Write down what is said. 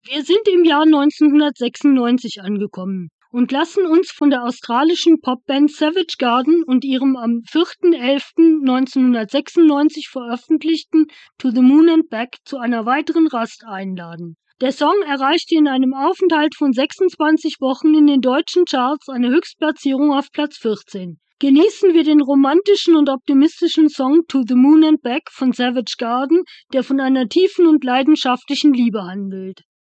Wir sind im Jahr 1996 angekommen und lassen uns von der australischen Popband Savage Garden und ihrem am 4.11.1996 veröffentlichten To the Moon and Back zu einer weiteren Rast einladen. Der Song erreichte in einem Aufenthalt von 26 Wochen in den deutschen Charts eine Höchstplatzierung auf Platz 14. Genießen wir den romantischen und optimistischen Song To the Moon and Back von Savage Garden, der von einer tiefen und leidenschaftlichen Liebe handelt.